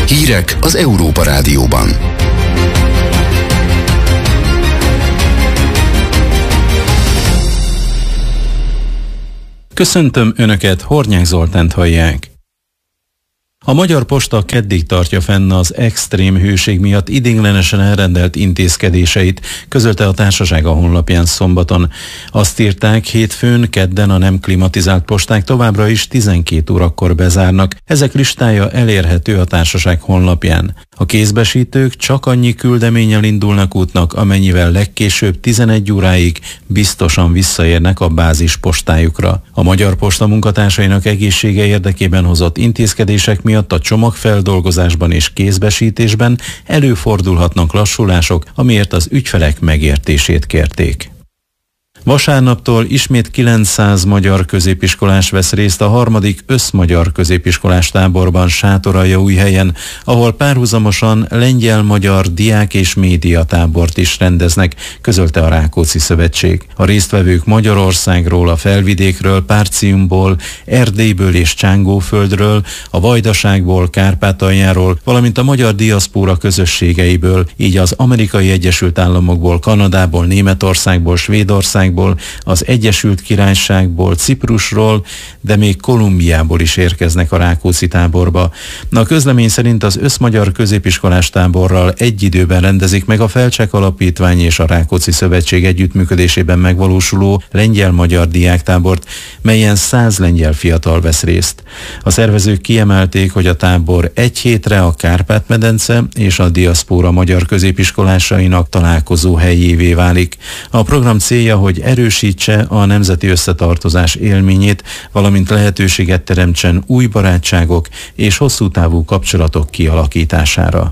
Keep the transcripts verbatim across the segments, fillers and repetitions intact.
Hírek az Európa Rádióban. Köszöntöm Önöket, Hornyák Zoltánt hallják. A Magyar Posta keddig tartja fenn az extrém hőség miatt ideiglenesen elrendelt intézkedéseit, közölte a társaság a honlapján szombaton. Azt írták, hétfőn, kedden a nem klimatizált posták továbbra is tizenkét órakor bezárnak. Ezek listája elérhető a társaság honlapján. A kézbesítők csak annyi küldeménnyel indulnak útnak, amennyivel legkésőbb tizenegy óráig biztosan visszaérnek a bázis postájukra. A Magyar Posta munkatársainak egészsége érdekében hozott intézkedések miatt a csomagfeldolgozásban és kézbesítésben előfordulhatnak lassulások, amiért az ügyfelek megértését kérték. Vasárnaptól ismét kilencszáz magyar középiskolás vesz részt a harmadik összmagyar középiskolás táborban Sátoraljaújhelyen, ahol párhuzamosan lengyel-magyar diák és média tábort is rendeznek, közölte a Rákóczi Szövetség. A résztvevők Magyarországról, a Felvidékről, Párciumból, Erdélyből és Csángóföldről, a Vajdaságból, Kárpátaljáról, valamint a magyar diaszpóra közösségeiből, így az Amerikai Egyesült Államokból, Kanadából, Németországból, Svédországból, az Egyesült Királyságból, Ciprusról, de még Kolumbiából is érkeznek a Rákóczi táborba. A közlemény szerint az összmagyar középiskolás táborral egy időben rendezik meg a Felcsek Alapítvány és a Rákóczi Szövetség együttműködésében megvalósuló lengyel-magyar diáktábort, melyen száz lengyel fiatal vesz részt. A szervezők kiemelték, hogy a tábor egy hétre a Kárpát-medence és a diaszpóra magyar középiskolásainak találkozó helyévé válik. A program célja, hogy erősítse a nemzeti összetartozás élményét, valamint lehetőséget teremtsen új barátságok és hosszú távú kapcsolatok kialakítására.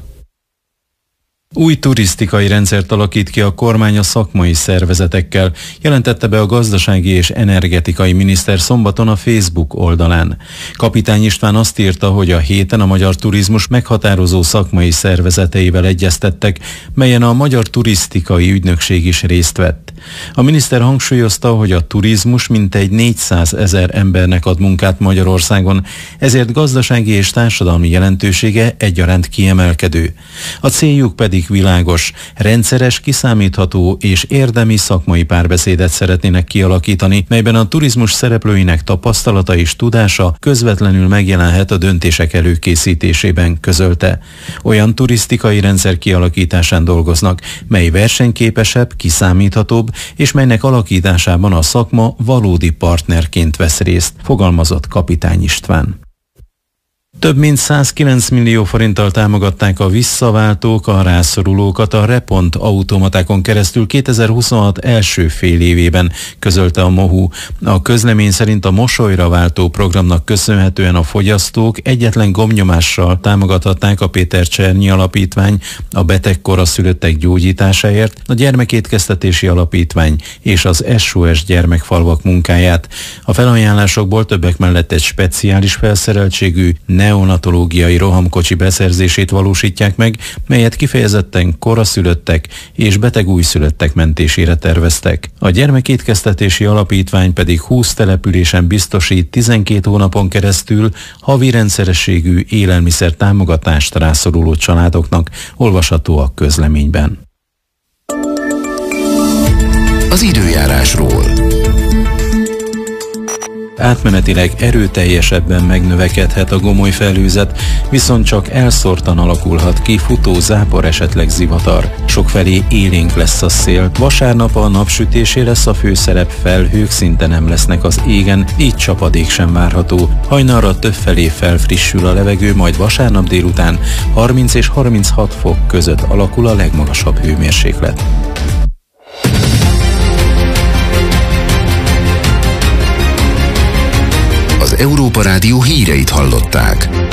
Új turisztikai rendszert alakít ki a kormány a szakmai szervezetekkel, jelentette be a gazdasági és energetikai miniszter szombaton a Facebook oldalán. Kapitány István azt írta, hogy a héten a magyar turizmus meghatározó szakmai szervezeteivel egyeztettek, melyen a Magyar Turisztikai Ügynökség is részt vett. A miniszter hangsúlyozta, hogy a turizmus mintegy négyszázezer embernek ad munkát Magyarországon, ezért gazdasági és társadalmi jelentősége egyaránt kiemelkedő. A céljuk pedig világos, rendszeres, kiszámítható és érdemi szakmai párbeszédet szeretnének kialakítani, melyben a turizmus szereplőinek tapasztalata és tudása közvetlenül megjelenhet a döntések előkészítésében, közölte. Olyan turisztikai rendszer kialakításán dolgoznak, mely versenyképesebb, kiszámíthatóbb, és melynek alakításában a szakma valódi partnerként vesz részt, fogalmazott Kapitány István. Több mint százkilenc millió forinttal támogatták a visszaváltók a rászorulókat a Repont automatákon keresztül kétezer-huszonhat első fél évében, közölte a MOHU. A közlemény szerint a mosolyra váltó programnak köszönhetően a fogyasztók egyetlen gombnyomással támogathatták a Péter Csernyi Alapítvány, a beteg koraszülöttek gyógyításáért, a Gyermekétkeztetési Alapítvány és az es o es gyermekfalvak munkáját. A felajánlásokból többek mellett egy speciális felszereltségű neonatológiai rohamkocsi beszerzését valósítják meg, melyet kifejezetten koraszülöttek és beteg újszülöttek mentésére terveztek. A Gyermekétkeztetési Alapítvány pedig húsz településen biztosít tizenkét hónapon keresztül havi rendszerességű élelmiszer támogatást rászoruló családoknak, olvasható a közleményben. Az időjárásról. Átmenetileg erőteljesebben megnövekedhet a gomoly felhőzet, viszont csak elszórtan alakulhat ki futó zápor, esetleg zivatar. Sokfelé élénk lesz a szél. Vasárnap a napsütésé lesz a főszerep, felhők szinte nem lesznek az égen, így csapadék sem várható. Hajnalra többfelé felfrissül a levegő, majd vasárnap délután harminc és harminchat fok között alakul a legmagasabb hőmérséklet. Az Európa Rádió híreit hallották.